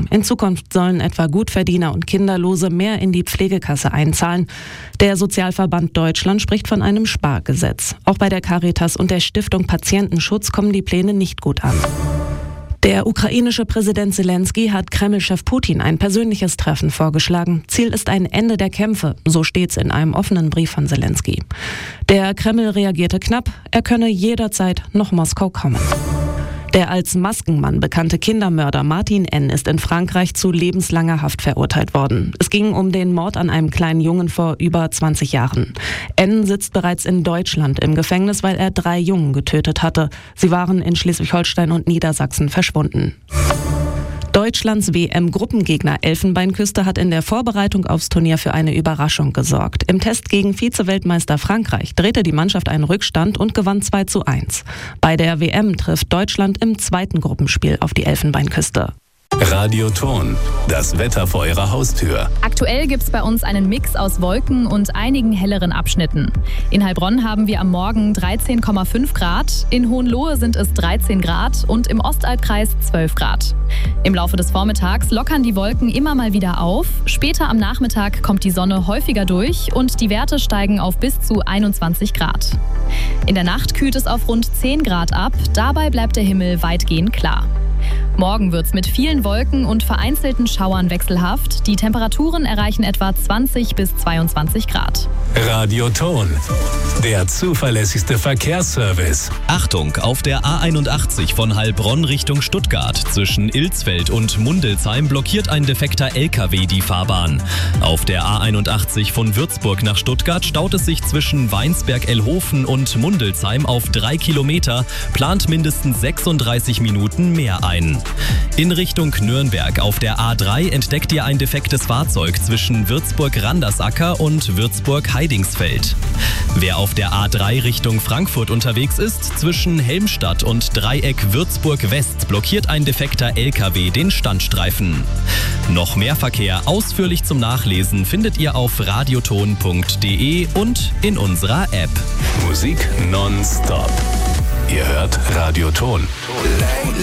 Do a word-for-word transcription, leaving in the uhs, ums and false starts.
In Zukunft sollen etwa Gutverdiener und Kinderlose mehr in die Pflegekasse einzahlen. Der Sozialverband Deutschland spricht von einem Spargesetz. Auch bei der Caritas und der Stiftung Patientenschutz kommen die Pläne nicht gut an. Der ukrainische Präsident Zelensky hat Kreml-Chef Putin ein persönliches Treffen vorgeschlagen. Ziel ist ein Ende der Kämpfe, so steht's in einem offenen Brief von Zelensky. Der Kreml reagierte knapp, er könne jederzeit nach Moskau kommen. Der als Maskenmann bekannte Kindermörder Martin N. ist in Frankreich zu lebenslanger Haft verurteilt worden. Es ging um den Mord an einem kleinen Jungen vor über zwanzig Jahren. N. sitzt bereits in Deutschland im Gefängnis, weil er drei Jungen getötet hatte. Sie waren in Schleswig-Holstein und Niedersachsen verschwunden. Deutschlands W M-Gruppengegner Elfenbeinküste hat in der Vorbereitung aufs Turnier für eine Überraschung gesorgt. Im Test gegen Vize-Weltmeister Frankreich drehte die Mannschaft einen Rückstand und gewann zwei zu eins. Bei der W M trifft Deutschland im zweiten Gruppenspiel auf die Elfenbeinküste. Radioton, das Wetter vor Ihrer Haustür. Aktuell gibt es bei uns einen Mix aus Wolken und einigen helleren Abschnitten. In Heilbronn haben wir am Morgen dreizehn Komma fünf Grad, in Hohenlohe sind es dreizehn Grad und im Ostalbkreis zwölf Grad. Im Laufe des Vormittags lockern die Wolken immer mal wieder auf. Später am Nachmittag kommt die Sonne häufiger durch und die Werte steigen auf bis zu einundzwanzig Grad. In der Nacht kühlt es auf rund zehn Grad ab, dabei bleibt der Himmel weitgehend klar. Morgen wird's mit vielen Wolken und vereinzelten Schauern wechselhaft. Die Temperaturen erreichen etwa zwanzig bis zweiundzwanzig Grad. Radioton, der zuverlässigste Verkehrsservice. Achtung, auf der A einundachtzig von Heilbronn Richtung Stuttgart zwischen Ilsfeld und Mundelsheim blockiert ein defekter L K W die Fahrbahn. Auf der A einundachtzig von Würzburg nach Stuttgart staut es sich zwischen Weinsberg-Ellhofen und Mundelsheim auf drei Kilometer, plant mindestens sechsunddreißig Minuten mehr ein. In Richtung Nürnberg auf der A drei entdeckt ihr ein defektes Fahrzeug zwischen Würzburg-Randersacker und Würzburg-Heidingsfeld. Wer auf der A drei Richtung Frankfurt unterwegs ist, zwischen Helmstadt und Dreieck Würzburg-West blockiert ein defekter L K W den Standstreifen. Noch mehr Verkehr ausführlich zum Nachlesen findet ihr auf radioton punkt de und in unserer App. Musik nonstop. Ihr hört Radioton.